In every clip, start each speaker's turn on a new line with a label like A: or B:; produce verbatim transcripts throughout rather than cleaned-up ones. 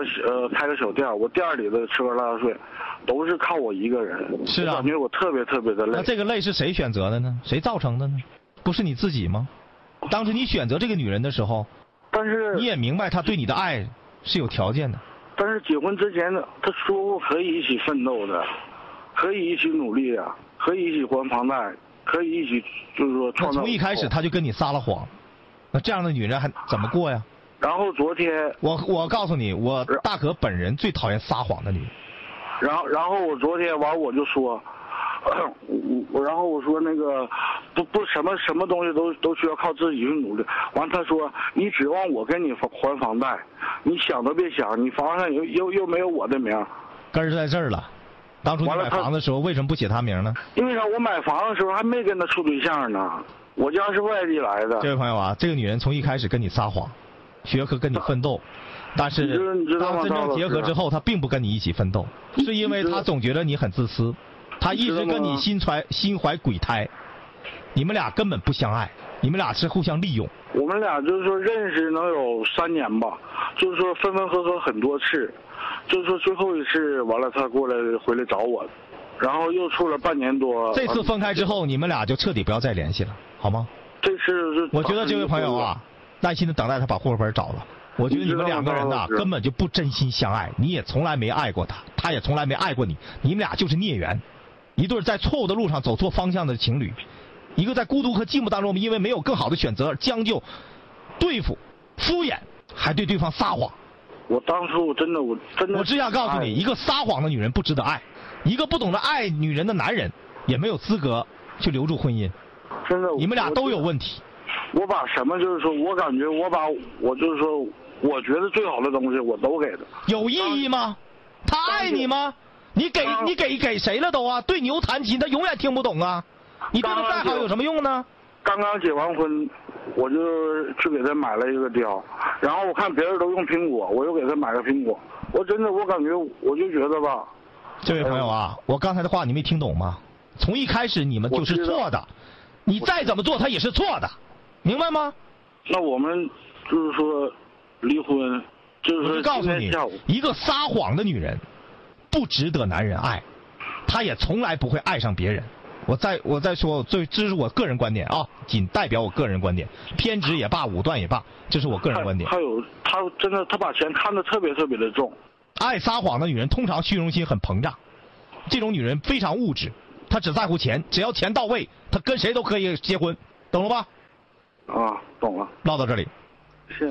A: 呃开个小店，我店里的吃喝拉撒睡都是靠我一个人。
B: 是啊，
A: 我感觉我特别特别的累。
B: 那这个累是谁选择的呢？谁造成的呢？不是你自己吗？当时你选择这个女人的时候，
A: 但是
B: 你也明白她对你的爱是有条件的。
A: 但是结婚之前呢，他说过可以一起奋斗的，可以一起努力的，可以一起还房贷，可以一起就是说创造。
B: 从一开始他就跟你撒了谎，那这样的女人还怎么过呀？
A: 然后昨天
B: 我我告诉你，我大可本人最讨厌撒谎的女人。
A: 然后然后我昨天完我就说，我我然后我说那个不不什么什么东西都都需要靠自己去努力。完他说你指望我跟你还房贷，你想都别想，你房上又又又没有我的名。
B: 根儿在这儿了。当初你买房的时候为什么不写他名呢？
A: 因为啥？我买房的时候还没跟他处对象呢，我家是外地来的。
B: 这位朋友啊，这个女人从一开始跟你撒谎，学和跟你奋斗，但是当真正结合之后，她并不跟你一起奋斗，是因为她总觉得你很自私，她一直跟你心怀心怀鬼胎，你们俩根本不相爱，你们俩是互相利用。
A: 我们俩就是说认识能有三年吧，就是说分分合合很多次，就是说最后一次完了，他过来回来找我，然后又处了半年多。
B: 这次分开之后，你们俩就彻底不要再联系了，好吗？
A: 这次是
B: 我觉得这位朋友啊，耐心的等待他把户口本找了。我觉得你们两个人呐，根本就不真心相爱，你也从来没爱过他，他也从来没爱过你，你们俩就是孽缘，一对在错误的路上走错方向的情侣。一个在孤独和寂寞当中，因为没有更好的选择而将就、对付、敷衍，还对对方撒谎。
A: 我当初我真的我真的，
B: 我只想告诉你，一个撒谎的女人不值得爱，一个不懂得爱女人的男人也没有资格去留住婚姻。
A: 真的，
B: 你们俩都有问题。
A: 我把什么就是说我感觉我把我就是说我觉得最好的东西我都给他。
B: 有意义吗？他爱你吗？你给你给给谁了都啊？对牛弹琴，他永远听不懂啊。你对他再好有什么用呢？
A: 刚刚结完婚，我就去给他买了一个貂，然后我看别人都用苹果，我又给他买个苹果。我真的我感觉我就觉得吧，
B: 这位朋友啊，我刚才的话你没听懂吗？从一开始你们就是错的，你再怎么做他也是错的，明白吗？
A: 那我们就是说离婚，就是说
B: 我就告诉你，一个撒谎的女人不值得男人爱，她也从来不会爱上别人。我再我再说，这这是我个人观点啊，仅代表我个人观点，偏执也罢，武断也罢，这是我个人观点。
A: 还有他真的，他把钱看得特别特别的重。
B: 爱撒谎的女人通常虚荣心很膨胀，这种女人非常物质，她只在乎钱，只要钱到位，她跟谁都可以结婚，懂了吧？
A: 啊，懂了。
B: 唠到这里。
A: 是。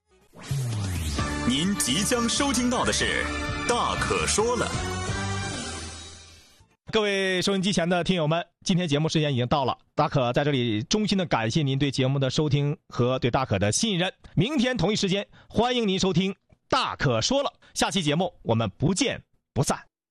C: 您即将收听到的是《大可说了》。
B: 各位收音机前的听友们，今天节目时间已经到了，大可在这里衷心的感谢您对节目的收听和对大可的信任。明天同一时间，欢迎您收听大可说了，下期节目我们不见不散。